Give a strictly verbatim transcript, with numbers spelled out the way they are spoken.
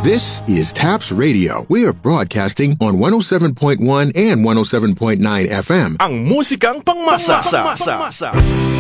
This is Taps Radio. We are broadcasting on one oh seven point one and one oh seven point nine F M. Ang musikang pangmasa. pangmasa.